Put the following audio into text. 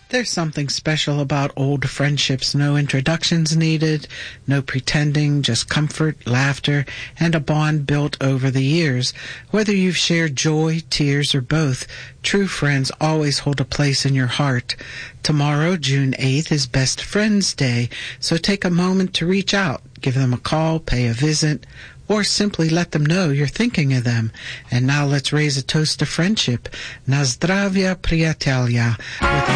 There's something special about old friendships. No introductions needed, no pretending, just comfort, laughter, and a bond built over the years. Whether you've shared joy, tears, or both, true friends always hold a place in your heart. Tomorrow, June 8th, is Best Friends Day, so take a moment to reach out, give them a call, pay a visit, or simply let them know you're thinking of them. And now let's raise a toast to friendship. Na zdravia, priatelia, with